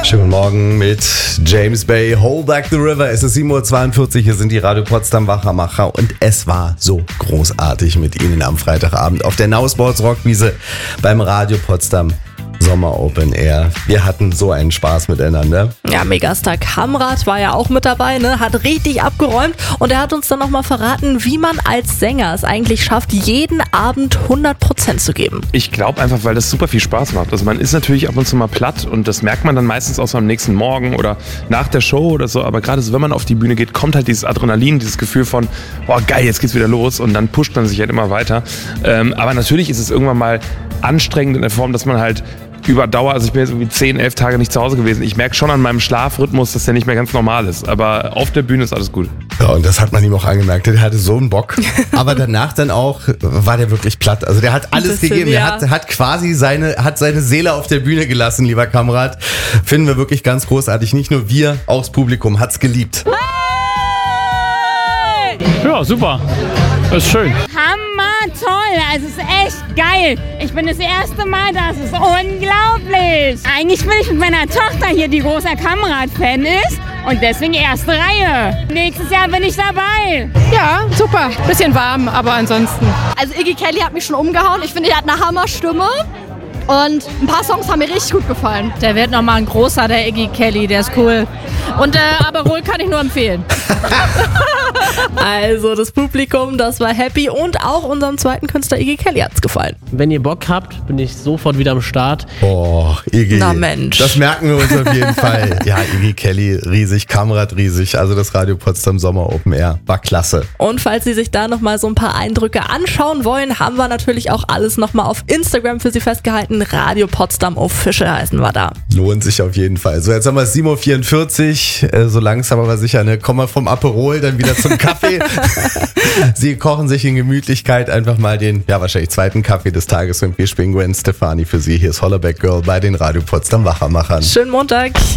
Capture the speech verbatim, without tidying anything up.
Schönen Morgen mit James Bay, Hold Back the River. Es ist sieben Uhr zweiundvierzig, hier sind die Radio Potsdam Wachermacher und es war so großartig mit Ihnen am Freitagabend auf der Now Sports Rockwiese beim Radio Potsdam Sommer Open Air. Wir hatten so einen Spaß miteinander. Ja, Megastar Kamrat war ja auch mit dabei, ne? Hat richtig abgeräumt und er hat uns dann nochmal verraten, wie man als Sänger es eigentlich schafft, jeden Abend hundert Prozent zu geben. Ich glaube einfach, weil das super viel Spaß macht. Also man ist natürlich ab und zu mal platt und das merkt man dann meistens auch so am nächsten Morgen oder nach der Show oder so. Aber gerade so, wenn man auf die Bühne geht, kommt halt dieses Adrenalin, dieses Gefühl von, boah geil, jetzt geht's wieder los und dann pusht man sich halt immer weiter. Ähm, aber natürlich ist es irgendwann mal anstrengend in der Form, dass man halt über Dauer, also ich bin jetzt irgendwie zehn, elf Tage nicht zu Hause gewesen. Ich merke schon an meinem Schlafrhythmus, dass der nicht mehr ganz normal ist. Aber auf der Bühne ist alles gut. Ja, und das hat man ihm auch angemerkt. Der hatte so einen Bock. Aber danach dann auch war der wirklich platt. Also der hat alles bisschen, gegeben. ja. Er hat, hat quasi seine, hat seine Seele auf der Bühne gelassen, lieber Kamerad. Finden wir wirklich ganz großartig. Nicht nur wir, auch das Publikum hat's geliebt. Ja, super. Das ist schön. Hammer toll, also es ist echt geil. Ich bin das erste Mal da, es ist unglaublich. Eigentlich will ich mit meiner Tochter hier, die großer Kamrat-Fan ist und deswegen erste Reihe. Nächstes Jahr bin ich dabei. Ja, super. Bisschen warm, aber ansonsten. Also Iggy Kelly hat mich schon umgehauen. Ich finde, er hat eine Hammerstimme. Und ein paar Songs haben mir richtig gut gefallen. Der wird nochmal ein großer, der Iggy Kelly, der ist cool. Und äh, Aperol kann ich nur empfehlen. Also das Publikum, das war happy und auch unserem zweiten Künstler Iggy Kelly hat's gefallen. Wenn ihr Bock habt, bin ich sofort wieder am Start. Boah, Iggy. Na Mensch. Das merken wir uns auf jeden Fall. Ja, Iggy Kelly riesig, Kamerad riesig. Also das Radio Potsdam Sommer Open Air war klasse. Und falls Sie sich da nochmal so ein paar Eindrücke anschauen wollen, haben wir natürlich auch alles nochmal auf Instagram für Sie festgehalten. Radio Potsdam Official heißen wir da. Lohnt sich auf jeden Fall. So, jetzt haben wir es sieben Uhr vierundvierzig. Äh, so langsam aber sicher, ne? Kommen wir vom Aperol dann wieder zum Kaffee. Sie kochen sich in Gemütlichkeit einfach mal den, ja wahrscheinlich zweiten Kaffee des Tages und wir spielen Gwen Stefani für Sie. Hier ist Hollaback Girl bei den Radio Potsdam Wachermachern. Schönen Montag.